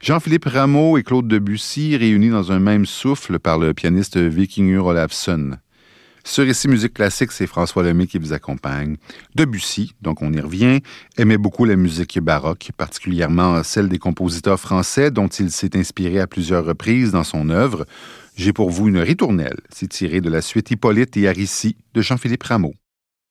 Jean-Philippe Rameau et Claude Debussy réunis dans un même souffle par le pianiste Vikingur Olafsson. Sur Ici Musique Classique, c'est François Lemay qui vous accompagne. Debussy, donc on y revient, aimait beaucoup la musique baroque, particulièrement celle des compositeurs français dont il s'est inspiré à plusieurs reprises dans son œuvre. J'ai pour vous une ritournelle, c'est tiré de la suite Hippolyte et Aricie de Jean-Philippe Rameau.